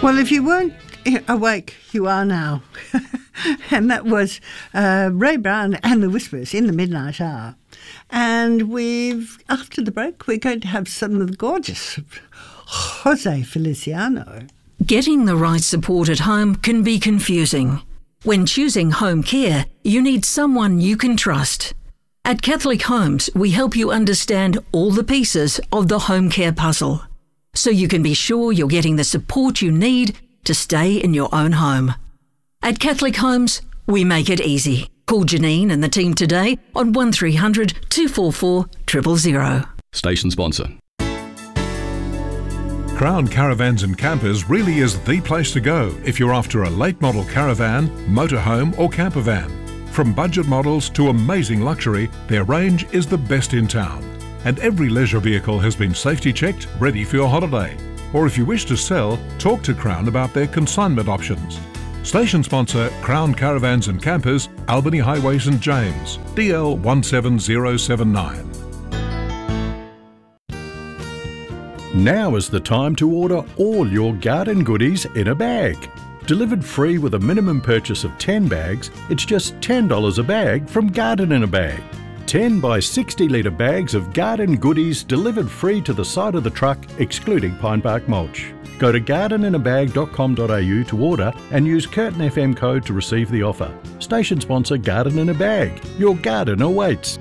Well, if you weren't awake, you are now. And that was Ray Brown and the Whispers in the Midnight Hour. And after the break, we're going to have some of the gorgeous Jose Feliciano. Getting the right support at home can be confusing. When choosing home care, you need someone you can trust. At Catholic Homes, we help you understand all the pieces of the home care puzzle, so you can be sure you're getting the support you need to stay in your own home. At Catholic Homes, we make it easy. Call Janine and the team today on 1300 244 000. Station sponsor. Crown Caravans and Campers really is the place to go if you're after a late model caravan, motorhome or camper van. From budget models to amazing luxury, their range is the best in town. And every leisure vehicle has been safety checked, ready for your holiday. Or if you wish to sell, talk to Crown about their consignment options. Station sponsor Crown Caravans and Campers, Albany Highway St James, DL 17079. Now is the time to order all your garden goodies in a bag. Delivered free with a minimum purchase of 10 bags, it's just $10 a bag from Garden in a Bag. 10 by 60 litre bags of garden goodies delivered free to the side of the truck, excluding pine bark mulch. Go to gardeninabag.com.au to order and use Curtin FM code to receive the offer. Station sponsor Garden in a Bag. Your garden awaits.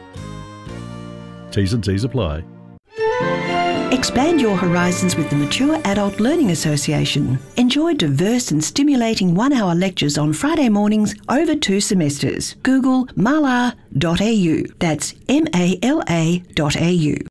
T's and C's apply. Expand your horizons with the Mature Adult Learning Association. Enjoy diverse and stimulating 1-hour lectures on Friday mornings over 2 semesters. Google mala.au. That's MALA.au.